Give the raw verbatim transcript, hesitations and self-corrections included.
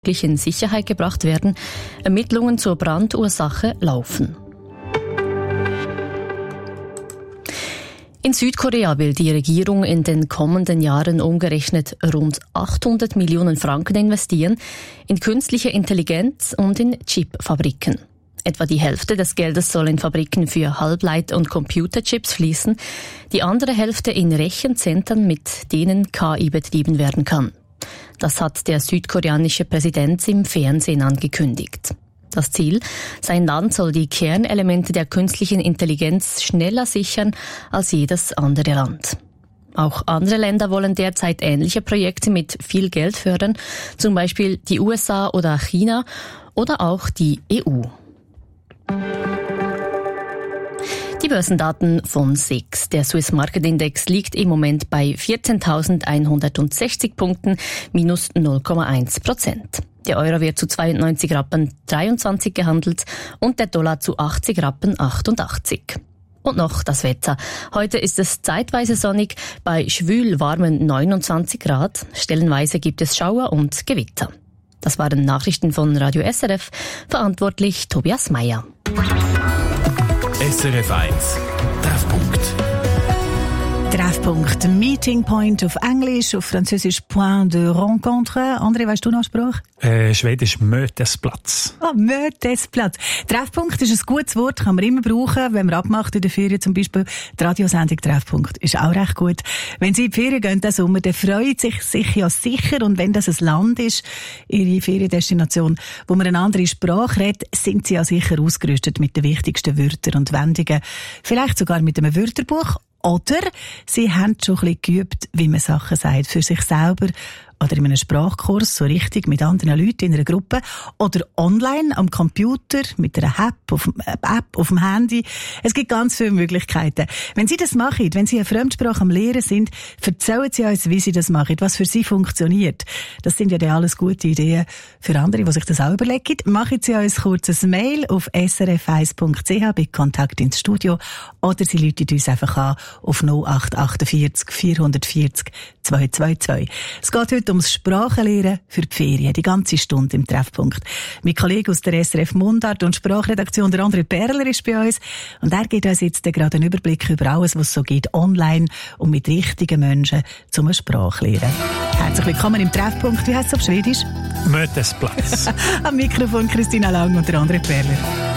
in Sicherheit gebracht werden. Ermittlungen zur Brandursache laufen. In Südkorea will die Regierung in den kommenden Jahren umgerechnet rund achthundert Millionen Franken investieren in künstliche Intelligenz und in Chipfabriken. Etwa die Hälfte des Geldes soll in Fabriken für Halbleit- und Computerchips fließen, die andere Hälfte in Rechenzentren, mit denen K I betrieben werden kann. Das hat der südkoreanische Präsident im Fernsehen angekündigt. Das Ziel: Sein Land soll die Kernelemente der künstlichen Intelligenz schneller sichern als jedes andere Land. Auch andere Länder wollen derzeit ähnliche Projekte mit viel Geld fördern, zum Beispiel die U S A oder China oder auch die E U. Die Börsendaten von S I X. Der Swiss Market Index liegt im Moment bei vierzehntausendeinhundertsechzig Punkten, minus null Komma eins Prozent. Der Euro wird zu zweiundneunzig Rappen dreiundzwanzig gehandelt und der Dollar zu achtzig Rappen achtundachtzig. Und noch das Wetter. Heute ist es zeitweise sonnig bei schwül warmen neunundzwanzig Grad. Stellenweise gibt es Schauer und Gewitter. Das waren Nachrichten von Radio S R F. Verantwortlich Tobias Meyer. S R F eins Treffpunkt. Treffpunkt, Meeting Point auf Englisch, auf Französisch Point de Rencontre. André, weißt du noch Spruch? Äh, Schwedisch Mötesplatz. Ah, Mötesplatz. Treffpunkt ist ein gutes Wort, kann man immer brauchen, wenn man abmacht in der Ferien zum Beispiel. Die Radiosendung Treffpunkt ist auch recht gut. Wenn Sie in die Ferien gehen diesen Sommer, dann freut sich sich ja sicher. Und wenn das ein Land ist, Ihre Feriendestination, wo man eine andere Sprache redet, sind Sie ja sicher ausgerüstet mit den wichtigsten Wörtern und Wendungen. Vielleicht sogar mit einem Wörterbuch. Oder Sie haben schon ein bisschen geübt, wie man Sachen sagt, für sich selber oder in einem Sprachkurs, so richtig mit anderen Leuten in einer Gruppe oder online am Computer mit einer App auf, äh, App auf dem Handy. Es gibt ganz viele Möglichkeiten. Wenn Sie das machen, wenn Sie eine Fremdsprache am Lehren sind, erzählen Sie uns, wie Sie das machen, was für Sie funktioniert. Das sind ja dann alles gute Ideen für andere, die sich das auch überlegen. Machen Sie uns kurz ein Mail auf s r f eins punkt c h bei Kontakt ins Studio oder Sie rufen uns einfach an auf null acht achtundvierzig vierhundertvierzig zweihundertzweiundzwanzig. Es geht heute ums Sprachenlernen für die Ferien, die ganze Stunde im Treffpunkt. Mein Kollege aus der S R F Mundart und Sprachredaktion, der André Perler, ist bei uns. Und er gibt uns jetzt gerade einen Überblick über alles, was es so gibt, online und mit richtigen Menschen zum Sprachlernen. Herzlich willkommen im Treffpunkt. Wie heisst es auf Schwedisch? Mötesplatz. Am Mikrofon Christina Lang und der André Perler.